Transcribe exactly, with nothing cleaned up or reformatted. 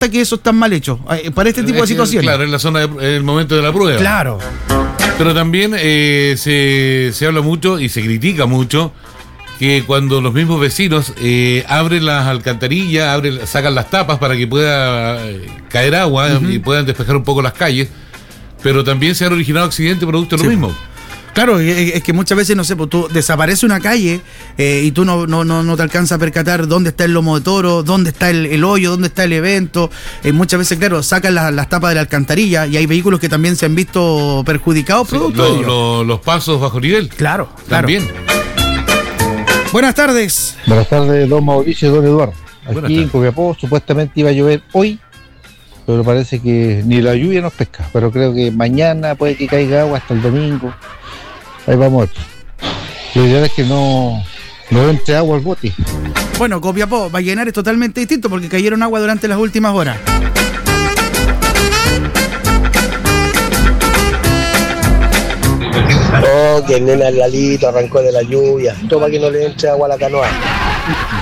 que eso está mal hecho para este tipo de situaciones. Claro, en la zona, de, en el momento de la prueba. Claro. Pero también eh, se, se habla mucho y se critica mucho que cuando los mismos vecinos eh, abren las alcantarillas, abren, sacan las tapas para que pueda eh, caer agua, uh-huh, y puedan despejar un poco las calles, pero también se han originado accidentes producto de sí, lo mismo. Claro, es que muchas veces, no sé, pues tú desaparece una calle eh, y tú no, no, no, no te alcanzas a percatar dónde está el lomo de toro, dónde está el, el hoyo, dónde está el evento. Eh, muchas veces, claro, sacan la, las tapas de la alcantarilla y hay vehículos que también se han visto perjudicados. Sí, lo, lo, los pasos bajo nivel. Claro, también. Claro. Buenas tardes. Buenas tardes, don Mauricio y don Eduardo. Aquí en Copiapó supuestamente iba a llover hoy, pero parece que ni la lluvia nos pesca. Pero creo que mañana puede que caiga agua hasta el domingo. Ahí vamos. Lo ideal es que no, no entre agua al bote. Bueno, Copiapó, Vallenar es totalmente distinto porque cayeron agua durante las últimas horas. Oh, que el nena Lalito arrancó de la lluvia. Toma que no le entre agua a la canoa.